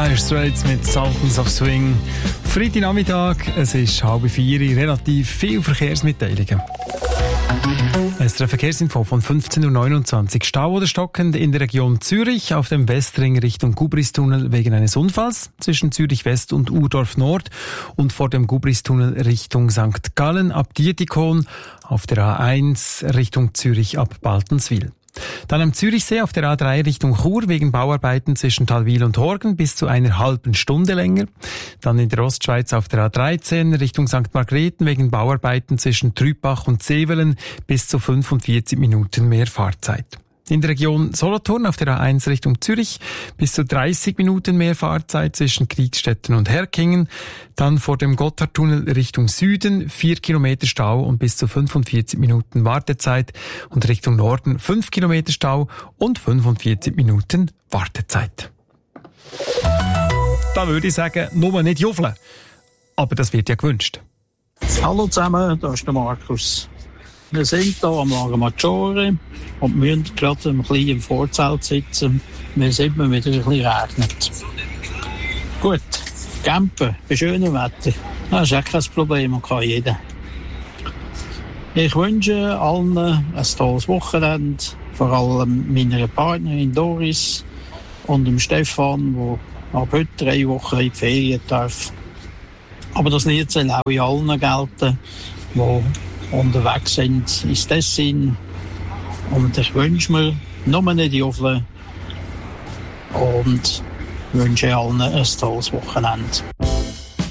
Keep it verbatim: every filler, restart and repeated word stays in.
Dire Straits mit Sultans of Swing. Freitagnachmittag, es ist halb vier, relativ viele Verkehrsmitteilungen. Es ist eine Verkehrsinfo von fünfzehn Uhr neunundzwanzig. Stau oder stockend in der Region Zürich auf dem Westring Richtung Gubristunnel wegen eines Unfalls zwischen Zürich West und Urdorf Nord und vor dem Gubristunnel Richtung Sankt Gallen ab Dietikon, auf der A eins Richtung Zürich ab Baltenswil. Dann am Zürichsee auf der A drei Richtung Chur wegen Bauarbeiten zwischen Talwil und Horgen bis zu einer halben Stunde länger. Dann in der Ostschweiz auf der A dreizehn Richtung Sankt Margrethen wegen Bauarbeiten zwischen Trübach und Zevelen bis zu fünfundvierzig Minuten mehr Fahrzeit. In der Region Solothurn auf der A eins Richtung Zürich bis zu dreißig Minuten mehr Fahrzeit zwischen Kriegstetten und Herkingen. Dann vor dem Gotthardtunnel Richtung Süden vier Kilometer Stau und bis zu fünfundvierzig Minuten Wartezeit. Und Richtung Norden fünf Kilometer Stau und fünfundvierzig Minuten Wartezeit. Da würde ich sagen, nur nicht juffeln. Aber das wird ja gewünscht. Hallo zusammen, da ist der Markus. Wir sind hier am Lago Maggiore und müssen gerade ein bisschen im Vorzelt sitzen. Wir sind mir wieder ein bisschen regnet. Gut, campen bei schönem Wetter, das ist auch kein Problem und kann jeder. Ich wünsche allen ein tolles Wochenende, vor allem meiner Partnerin Doris und dem Stefan, der ab heute drei Wochen in die Ferien darf. Aber das Lied soll auch in allen gelten, die unterwegs sind ins Tessin. Und ich wünsche mir nur nicht Juffeln und wünsche allen ein tolles Wochenende.